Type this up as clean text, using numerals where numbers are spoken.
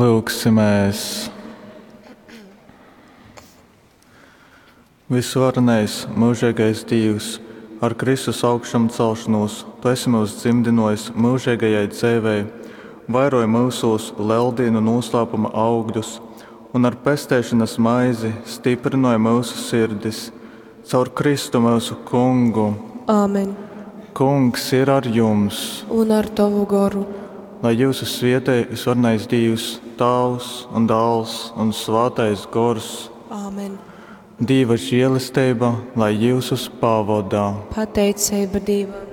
Lūksimies! Visvarenais, mūžīgais Dievs, ar Kristus augšām celšanos, Tu esi mūs dzimdinojis mūžīgajai dzīvei, vairoji mūsos leldīnu noslēpuma augļus un ar pestēšanas maizi stiprināja mūsu sirdis caur Kristu mūsu Kungu. Āmen. Kungs ir ar jums, Un ar tavu garu. lai jūsu svētī visvarenais Dievs, Tēvs un Dēls un Svētais Gars, Āmen. Dieva žēlastība, lai jūsus pavadā. Pateicība Dievam.